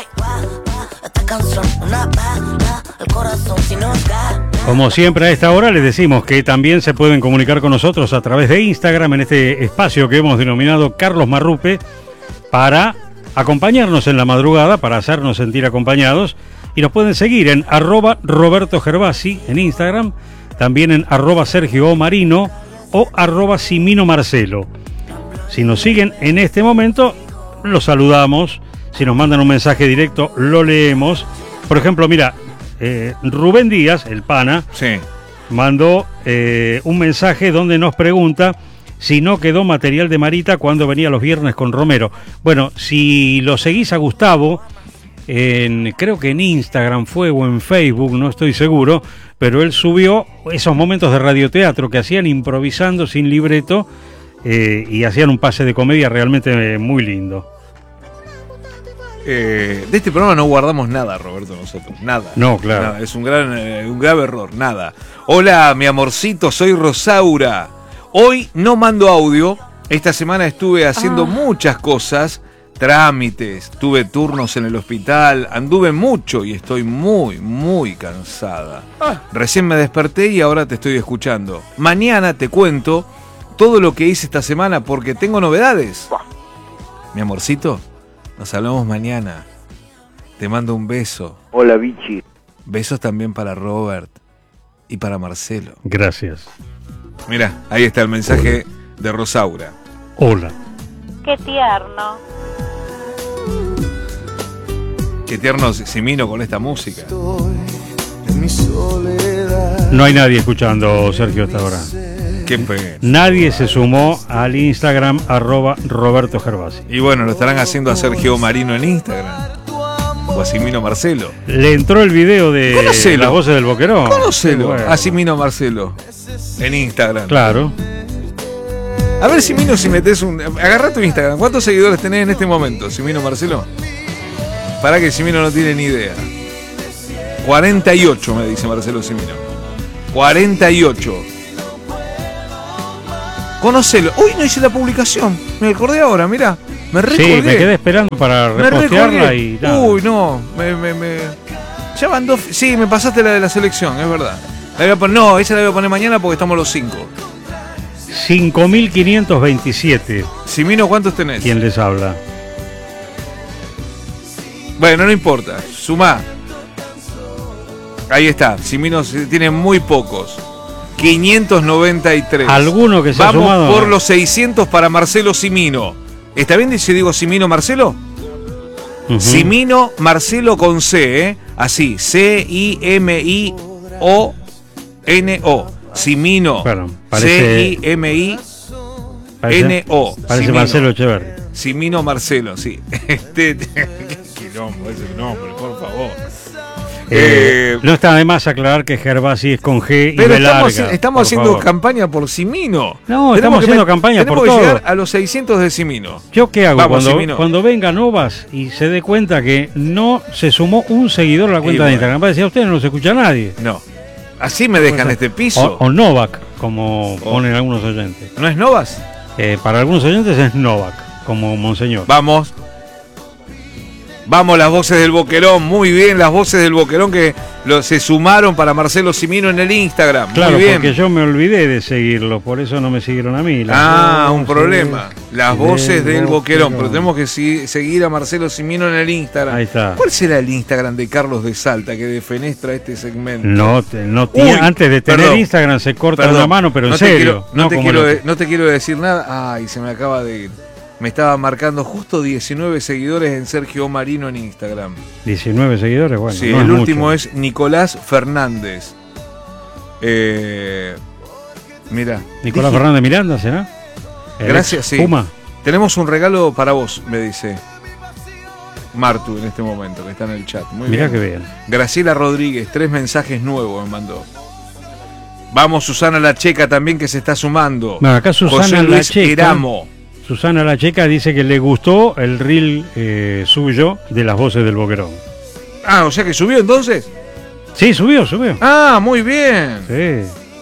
Como siempre a esta hora les decimos que también se pueden comunicar con nosotros a través de Instagram en este espacio que hemos denominado Carlos Marrupe, para acompañarnos en la madrugada, para hacernos sentir acompañados, y nos pueden seguir en @RobertoGervasi en Instagram, también en @SergioOMarino o @SiminoMarcelo. Si nos siguen en este momento, los saludamos. Si nos mandan un mensaje directo, lo leemos. Por ejemplo, mira, Rubén Díaz, el pana, sí, mandó un mensaje donde nos pregunta si no quedó material de Marita cuando venía los viernes con Romero. Bueno, si lo seguís a Gustavo, creo que en Instagram fue o en Facebook, no estoy seguro, pero él subió esos momentos de radioteatro que hacían improvisando sin libreto y hacían un pase de comedia realmente muy lindo. De este programa no guardamos nada, Roberto, nosotros. Nada. No, claro. Nada. Es un grave error. Nada. Hola, mi amorcito, soy Rosaura. Hoy no mando audio. Esta semana estuve haciendo muchas cosas, trámites, tuve turnos en el hospital, anduve mucho y estoy muy, muy cansada. Recién me desperté y ahora te estoy escuchando. Mañana te cuento todo lo que hice esta semana porque tengo novedades. Mi amorcito, nos hablamos mañana. Te mando un beso. Hola, bichi. Besos también para Robert y para Marcelo. Gracias. Mira, ahí está el mensaje de Rosaura. Hola. Qué tierno. Qué tierno Simino con esta música. No hay nadie escuchando, Sergio, hasta ahora. Qué pena. Nadie se sumó al Instagram @RobertoGervasi. Y bueno, lo estarán haciendo a Sergio Marino en Instagram. conozco a Simino Marcelo. Le entró el video de Conocelo. Las Voces del Boquerón. Conocelo Bueno. a Simino Marcelo en Instagram. Claro. A ver, Simino, si metes un... Agarra tu Instagram. ¿Cuántos seguidores tenés en este momento, Simino Marcelo? Para que Simino no tiene ni idea. 48, me dice Marcelo Simino. 48. Conocelo. Uy, no hice la publicación. Me acordé ahora, mirá. Me recordé. Sí, me quedé esperando para repostearla y nada. Uy, no. Ya van dos... Sí, me pasaste la de la selección, es verdad. La voy a poner... No, esa la voy a poner mañana porque estamos los 5. 5.527. Simino, ¿cuántos tenés? ¿Quién les habla? Bueno, no importa. Sumá. Ahí está. Simino tiene muy pocos. 593. ¿Alguno que se ha sumado? Vamos por los 600 para Marcelo Simino. ¿Está bien si digo Simino Marcelo? Uh-huh. Simino Marcelo con C, ¿eh? Así. C-I-M-I-O-N-O. Simino. Bueno, parece... C-I-M-I-N-O. Parece Simino. Marcelo Echeverri. Simino Marcelo, sí. Qué quilombo ese nombre, por favor. No está de más aclarar que Gervasi es con G y pero B larga. estamos haciendo favor. campaña por Simino. No, estamos haciendo campaña por todo. Tenemos que llegar todo. a los 600 de Simino. ¿Yo qué hago Vamos, cuando venga Novas y se dé cuenta que no se sumó un seguidor a la cuenta de Instagram? Va a decir, a ustedes no los escucha nadie. No. Así me dejan este piso. O Novak, como ponen algunos oyentes. ¿No es Novas? Para algunos oyentes es Novak, como Monseñor. Vamos. Vamos las voces del Boquerón, muy bien las voces del Boquerón que se sumaron para Marcelo Simino en el Instagram. Claro, muy bien. porque yo me olvidé de seguirlo, por eso no me siguieron a mí. Un problema. Las voces del Boquerón, pero tenemos que seguir a Marcelo Simino en el Instagram. Ahí está. ¿Cuál será el Instagram de Carlos de Salta que defenestra este segmento? No tiene, antes de tener Instagram se corta una mano, pero en serio. No te quiero decir nada. Ay, se me acaba de ir. Me estaba marcando justo 19 seguidores en Sergio Marino en Instagram. 19 seguidores, bueno. Sí, no el es último mucho. es Nicolás Fernández. Mira. Nicolás Fernández Miranda, ¿será? Gracias, sí. Puma. Tenemos un regalo para vos, me dice Martu en este momento, que está en el chat. Muy Mirá bien. que bien. Graciela Rodríguez, 3 mensajes nuevos me mandó. Vamos, Susana La Checa también, que se está sumando. Bueno, acá Susana José Luis La Checa. Eramo. Susana La Checa dice que le gustó el reel suyo de las voces del Boquerón. Ah, o sea que subió entonces. Sí, subió. Ah, muy bien. Sí.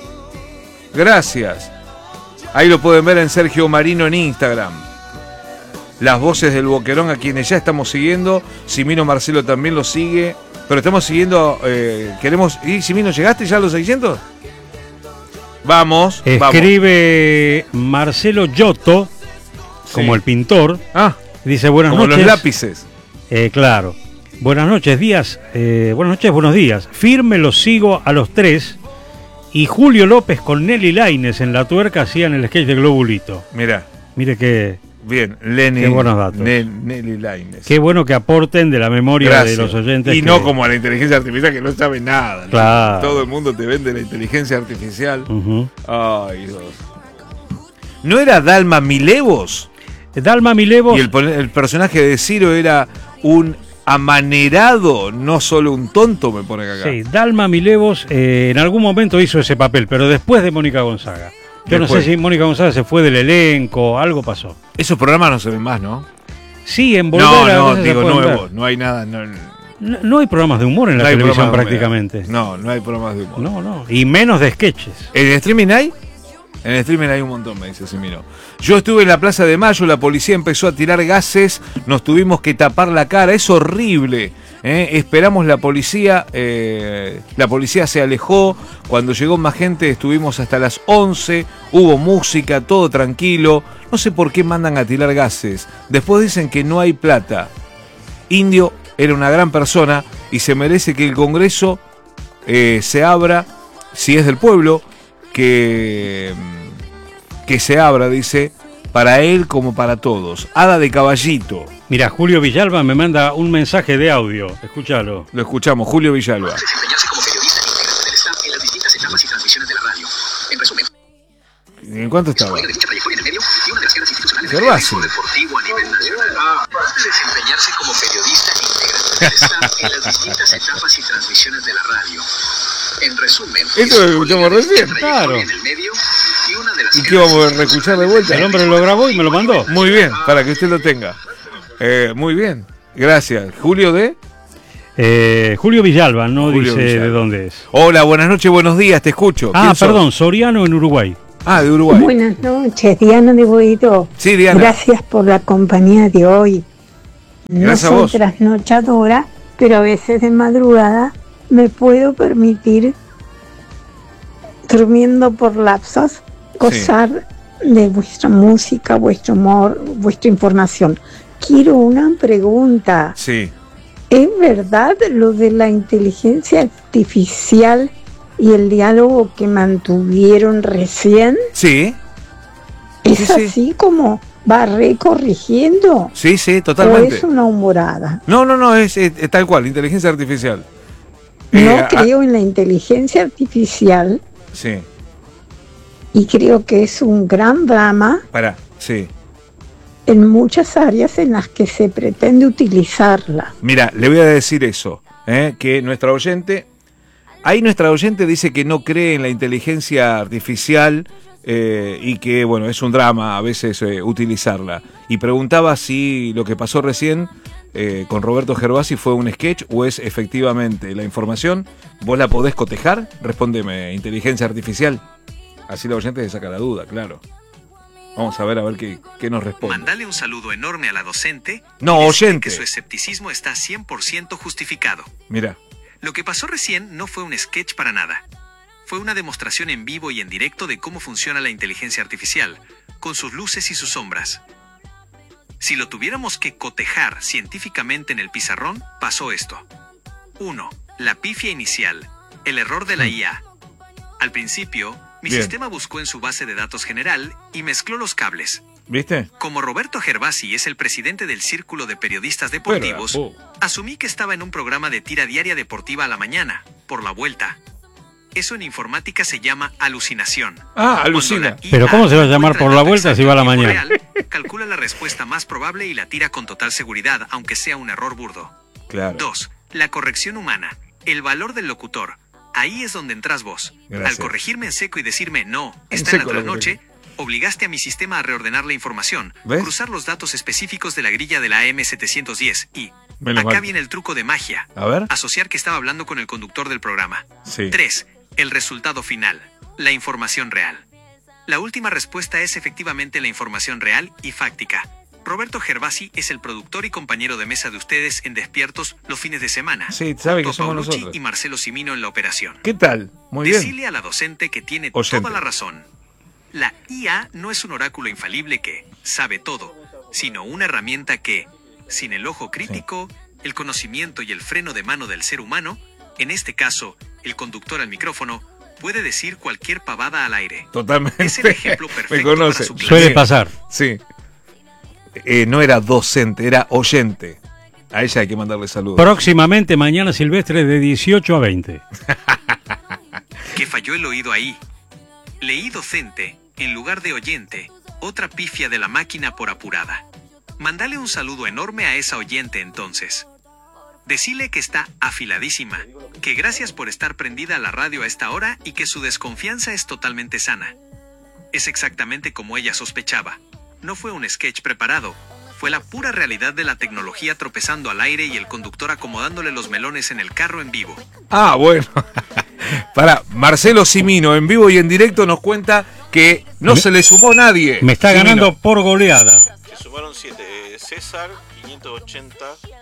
Gracias. Ahí lo pueden ver en Sergio Marino en Instagram. Las voces del Boquerón, a quienes ya estamos siguiendo. Simino Marcelo también lo sigue. Pero estamos siguiendo. Queremos. ¿Y Simino, llegaste ya a los 600? Vamos. Escribe Marcelo Giotto, como el pintor. Dice buenas como noches. Los lápices. Claro. Buenas noches, buenos días. Firme los sigo a los 3. Y Julio López con Nelly Lainez en la tuerca hacían el sketch de Globulito. Mire que... Bien, Lenny. Qué buenos datos. Nelly Lainez. Qué bueno que aporten de la memoria de los oyentes. Y no como a la inteligencia artificial que no sabe nada. Claro. Todo el mundo te vende la inteligencia artificial. Uh-huh. Ay, Dios. ¿No era Dalma Milevos? Dalma Milevos. Y el personaje de Ciro era un amanerado, no solo un tonto, me pone acá. Sí, Dalma Milevos en algún momento hizo ese papel, pero después de Mónica Gonzaga. Yo no sé si Mónica Gonzaga se fue del elenco, algo pasó. Esos programas no se ven más, ¿no? Sí, en Volver a veces digo se pueden nuevos, ver. no hay nada. No hay programas de humor en la televisión prácticamente. No hay programas de humor. No. Y menos de sketches. ¿En streaming hay? En streaming hay un montón, me dice Simino. Yo estuve en la Plaza de Mayo, la policía empezó a tirar gases, nos tuvimos que tapar la cara, es horrible. Esperamos la policía se alejó, cuando llegó más gente estuvimos hasta las 11, hubo música, todo tranquilo, no sé por qué mandan a tirar gases, después dicen que no hay plata. Indio era una gran persona y se merece que el Congreso se abra, si es del pueblo, que se abra, dice, para él como para todos. Hada de Caballito. Mira, Julio Villalba me manda un mensaje de audio. Escúchalo. Lo escuchamos, Julio Villalba. Desempeñarse como periodista integrante del staff en las distintas etapas y transmisiones de la radio. En resumen, ¿En cuánto estaba? de dicha trayectoria en el medio y una de las caras institucionales Gervasi. del deportivo a nivel nacional. Desempeñarse como periodista integrante del staff en las distintas etapas y transmisiones de la radio. En resumen, Esto lo escuchamos recién, claro. En el medio, y una de las ¿Y qué vamos a reescuchar de vuelta? El hombre lo grabó y me lo mandó. Muy bien, para que usted lo tenga. Muy bien, gracias. Julio de... Julio Villalba, no Julio dice Villalba. de dónde es. Hola, buenas noches, buenos días, te escucho. Ah, ¿Quién sos? perdón, Soriano en Uruguay. Ah, de Uruguay. Buenas noches, Diana de Boedo. Sí, Diana. Gracias por la compañía de hoy. No Gracias a soy vos. trasnochadora, pero a veces de madrugada me puedo permitir, durmiendo por lapsos, gozar de vuestra música, vuestro humor, vuestra información. Quiero una pregunta. Sí. ¿Es verdad lo de la inteligencia artificial y el diálogo que mantuvieron recién? Sí, ¿Es Sí, sí. así como va recorrigiendo? sí, ¿O totalmente. es una humorada? No, es tal cual, inteligencia artificial. No creo en la inteligencia artificial Sí, y creo que es un gran drama sí. en muchas áreas en las que se pretende utilizarla. Mira, le voy a decir eso, que nuestra oyente dice que no cree en la inteligencia artificial y que, bueno, es un drama a veces utilizarla. Y preguntaba si lo que pasó recién con Roberto Gervasi fue un sketch o es efectivamente la información. ¿Vos la podés cotejar? Respóndeme, inteligencia artificial. Así la oyente se saca la duda, claro. Vamos a ver qué nos responde. Mandale un saludo enorme a la docente. No, y decirle oyente. que su escepticismo está 100% justificado. Mira, Lo que pasó recién no fue un sketch para nada. Fue una demostración en vivo y en directo de cómo funciona la inteligencia artificial, con sus luces y sus sombras. Si lo tuviéramos que cotejar científicamente en el pizarrón, pasó esto. 1. La pifia inicial, el error de la IA. Al principio, mi Bien. sistema buscó en su base de datos general y mezcló los cables. ¿viste? Como Roberto Gervasi es el presidente del Círculo de Periodistas Deportivos, Pero, asumí que estaba en un programa de tira diaria deportiva a la mañana, por la vuelta. Eso en informática se llama alucinación. Ah, Cuando alucina. la IA Pero ¿cómo se va a llamar encuentra por el la dato vuelta exacto si va a la en tiempo mañana? real, calcula la respuesta más probable y la tira con total seguridad, aunque sea un error burdo. Claro. 2. La corrección humana, el valor del locutor. Ahí es donde entras vos. Gracias. Al corregirme en seco y decirme no, En está en la seco lo trasnoche, obligaste a mi sistema a reordenar la información, ¿Ves? cruzar los datos específicos de la grilla de la AM710 y... Menos acá mal. viene el truco de magia. A ver. Asociar que estaba hablando con el conductor del programa. Sí. 3. El resultado final. La información real. La última respuesta es efectivamente la información real y fáctica. Roberto Gervasi es el productor y compañero de mesa de ustedes en Despiertos los fines de semana. Sí, sabe junto que somos a Paulucci nosotros. y Marcelo Cimino en la operación. ¿Qué tal? Muy bien. Decile a la docente que tiene Oyente. toda la razón. La IA no es un oráculo infalible que sabe todo, sino una herramienta que, sin el ojo crítico, el conocimiento y el freno de mano del ser humano, en este caso, el conductor al micrófono, puede decir cualquier pavada al aire. Totalmente. Es el ejemplo Me perfecto conoce. para su clase. Suele pasar. Sí. No era docente, era oyente. A ella hay que mandarle saludos. Próximamente mañana silvestre de 18 a 20. Que falló el oído ahí. Leí docente, en lugar de oyente, otra pifia de la máquina por apurada. Mándale un saludo enorme a esa oyente entonces. Decile que está afiladísima, que gracias por estar prendida a la radio a esta hora y que su desconfianza es totalmente sana. Es exactamente como ella sospechaba. No fue un sketch preparado, fue la pura realidad de la tecnología tropezando al aire y el conductor acomodándole los melones en el carro en vivo. Ah, bueno. Para Marcelo Cimino, en vivo y en directo, nos cuenta que no se le sumó nadie. Me está Cimino. ganando por goleada. Se sumaron 7. César, 580.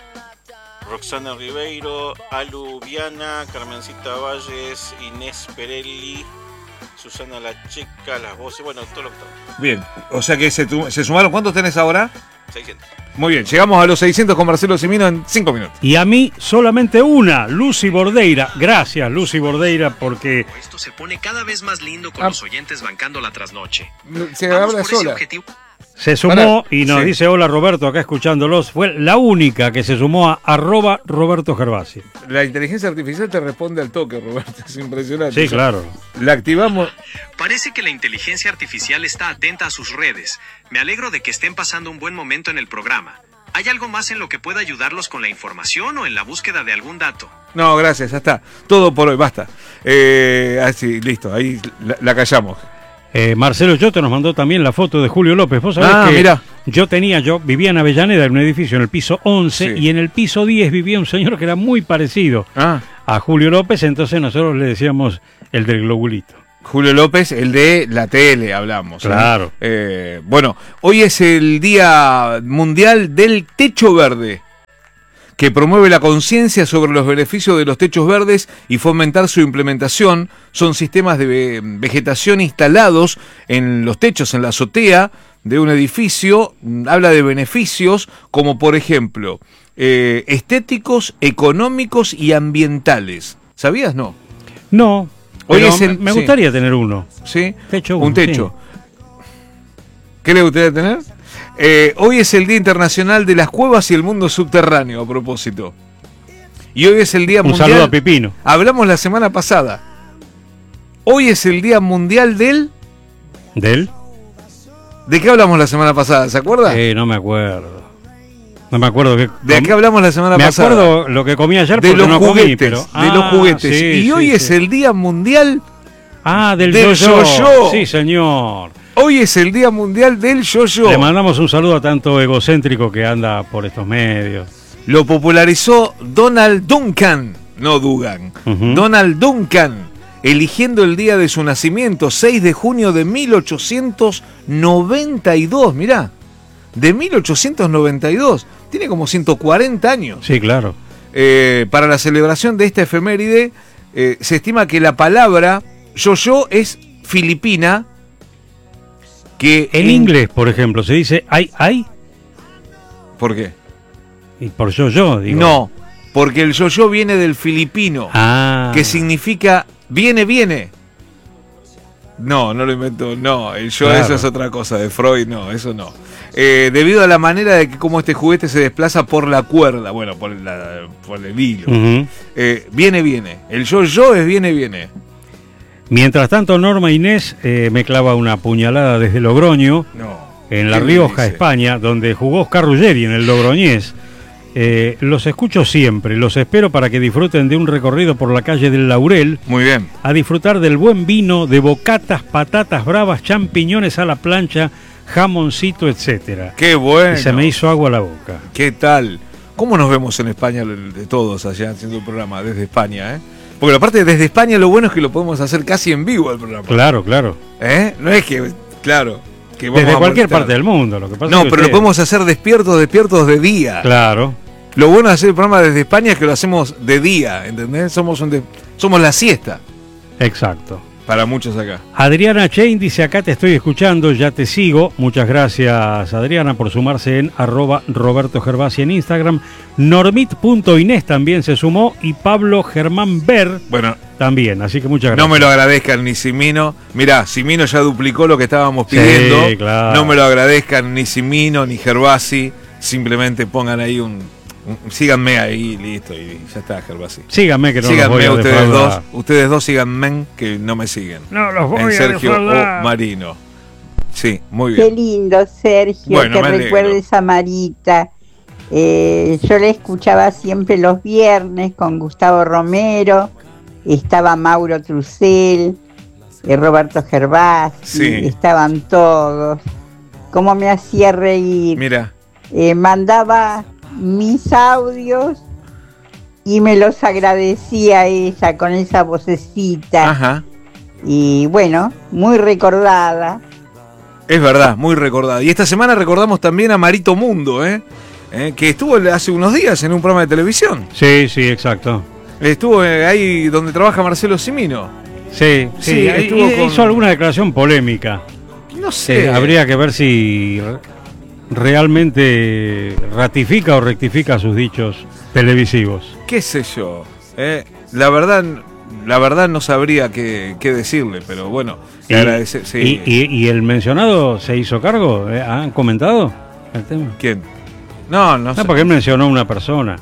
Roxana Ribeiro, Alu Viana, Carmencita Valles, Inés Perelli, Susana La Checa, las voces, bueno, todo lo que está. Bien, o sea que se sumaron. ¿Cuántos tenés ahora? 600. Muy bien, llegamos a los 600 con Marcelo Cimino en 5 minutos. Y a mí solamente una, Lucy Bordeira. Gracias, Lucy Bordeira, porque Esto se pone cada vez más lindo con los oyentes bancando la trasnoche. Se Vamos habla por ese sola. objetivo. se sumó y nos Sí. dice hola Roberto, acá escuchándolos. Fue la única que se sumó a @Roberto Gervasi. La inteligencia artificial te responde al toque, Roberto. Es impresionante. Sí, claro. La activamos. Parece que la inteligencia artificial está atenta a sus redes. Me alegro de que estén pasando un buen momento en el programa. ¿Hay algo más en lo que pueda ayudarlos con la información o en la búsqueda de algún dato? No, gracias, ya está. Todo por hoy, basta. Así, listo, ahí la callamos. Marcelo Yoto nos mandó también la foto de Julio López. Vos sabés que mirá. yo vivía en Avellaneda, en un edificio en el piso 11, y en el piso 10 vivía un señor que era muy parecido a Julio López, entonces nosotros le decíamos el del globulito. Julio López, el de la tele, hablamos. Claro. Bueno, hoy es el Día Mundial del Techo Verde, que promueve la conciencia sobre los beneficios de los techos verdes y fomentar su implementación. Son sistemas de vegetación instalados en los techos, en la azotea de un edificio. Habla de beneficios como, por ejemplo, estéticos, económicos y ambientales. ¿Sabías? No. No. Hoy pero me gustaría tener uno. ¿Sí? Techo un techo. Sí. ¿Qué le gustaría tener? Hoy es el Día Internacional de las Cuevas y el Mundo Subterráneo, a propósito. Y hoy es el Día Mundial... Un saludo a Pipino. Hablamos la semana pasada. Hoy es el Día Mundial del... ¿Del? ¿De qué hablamos la semana pasada? ¿Se acuerda? No me acuerdo. No me acuerdo qué... ¿De qué hablamos la semana pasada? Me acuerdo lo que comí ayer de porque los no juguetes, comí, pero... de los juguetes. Sí, y hoy es el Día Mundial... del yo-yo. Sí, señor. Hoy es el Día Mundial del yo-yo. Le mandamos un saludo a tanto egocéntrico que anda por estos medios. Lo popularizó Donald Duncan, no Dugan. Donald Duncan, eligiendo el día de su nacimiento, 6 de junio de 1892. Mirá, de 1892. Tiene como 140 años. Sí, claro. Para la celebración de esta efeméride, se estima que la palabra yo-yo es filipina. Que en inglés, por ejemplo, se dice ay. ¿Por qué? Y por yo, digo. No, porque el yo-yo viene del filipino, que significa viene. No lo inventó, no, el yo, claro. Eso es otra cosa, de Freud, no, eso no. Debido a la manera de que como este juguete se desplaza por la cuerda, bueno, por el hilo. Viene, el yo-yo es viene. Mientras tanto, Norma Inés me clava una puñalada desde Logroño, en La Rioja, España, donde jugó Oscar Ruggeri en el Logroñés. Los escucho siempre, los espero para que disfruten de un recorrido por la calle del Laurel. Muy bien. A disfrutar del buen vino, de bocatas, patatas bravas, champiñones a la plancha, jamoncito, etcétera. ¡Qué bueno! Y se me hizo agua a la boca. ¿Qué tal? ¿Cómo nos vemos en España de todos allá haciendo el programa desde España, Porque aparte desde España lo bueno es que lo podemos hacer casi en vivo el programa. Claro. No es que, claro, que vamos desde cualquier parte del mundo, lo que pasa. No, es que pero lo podemos hacer despiertos de día. Claro. Lo bueno de hacer el programa desde España es que lo hacemos de día, ¿entendés? Somos la siesta. Exacto. Para muchos acá. Adriana Chain dice, acá te estoy escuchando, ya te sigo. Muchas gracias, Adriana, por sumarse en @RobertoGervasi en Instagram. Normit.inés también se sumó y Pablo Germán Ver también, así que muchas gracias. No me lo agradezcan ni Simino. Mirá, Simino ya duplicó lo que estábamos pidiendo. Sí, claro. No me lo agradezcan ni Simino ni Gervasi. Simplemente pongan ahí síganme ahí, listo, y ya está, Gervasi. Síganme, que no síganme, los voy a ustedes defraudar. dos. Ustedes dos síganme, que no me siguen. No los voy en a Sergio defraudar. o Marino. Sí, muy bien. Qué lindo, Sergio, que recuerdes a Marita. Yo la escuchaba siempre los viernes con Gustavo Romero. Estaba Mauro Trucel, Roberto Gervasi, estaban todos. Cómo me hacía reír. Mira. Mandaba mis audios y me los agradecía ella con esa vocecita. Ajá. Y bueno, muy recordada. Es verdad, muy recordada. Y esta semana recordamos también a Marito Mundo, que estuvo hace unos días en un programa de televisión. Sí, exacto. Estuvo ahí donde trabaja Marcelo Simino. Sí, hizo alguna declaración polémica. No sé. Habría que ver si realmente ratifica o rectifica sus dichos televisivos. ¿Qué sé yo? La verdad no sabría qué decirle, pero bueno, le agradecer. Sí. ¿Y el mencionado se hizo cargo? ¿Han comentado el tema? ¿Quién? No sé. Porque él mencionó a una persona.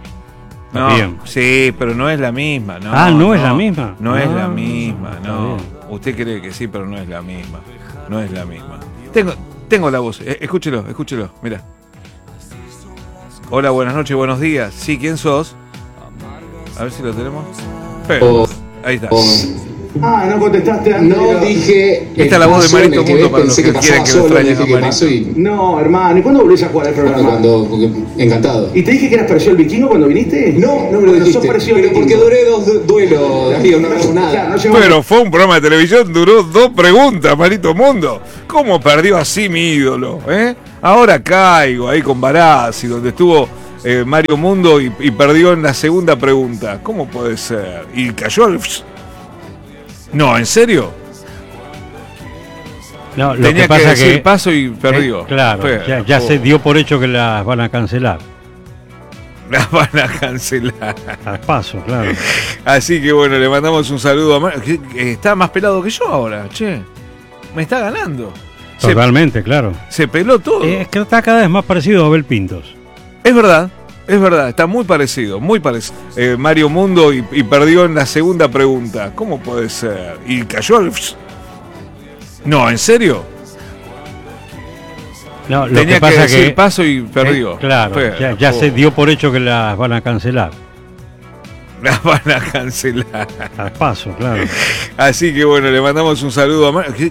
No, sí, pero no es la misma. No es la misma. No es la misma, no. Usted cree que sí, pero no es la misma. No es la misma. Tengo la voz. Escúchelo, mira. Hola, buenas noches, buenos días. Sí, ¿quién sos? A ver si lo tenemos. Pero, ahí está. No contestaste. No dije. Esta es la voz de Marito Mundo para los que quieren que lo extrañen a Marito. No, hermano, ¿y cuándo volvés a jugar al programa? Porque encantado. ¿Y te dije que eras parecido al Vikingo cuando viniste? No me lo dijiste. Pero porque duré 2 duelos, Darío, no hago nada. Pero fue un programa de televisión, duró 2 preguntas, Marito Mundo. ¿Cómo perdió así mi ídolo? Ahora caigo ahí con Barassi, donde estuvo Mario Mundo y perdió en la segunda pregunta. ¿Cómo puede ser? Y cayó al... No, ¿en serio? No, lo tenía que pasa decir que paso y perdió. Claro, ya se dio por hecho que las van a cancelar. Las van a cancelar. Al paso, claro. Así que bueno, le mandamos un saludo a Mario. Está más pelado que yo ahora, che. Me está ganando. Totalmente, claro. Se peló todo. Es que está cada vez más parecido a Abel Pintos. Es verdad, está muy parecido, Mario Mundo y perdió en la segunda pregunta. ¿Cómo puede ser? Y cayó al... No, ¿en serio? No, lo tenía que pasa decir que paso y perdió. Claro, ya se dio por hecho que las van a cancelar. Las van a cancelar. Al paso, claro. Así que bueno, le mandamos un saludo a Mario.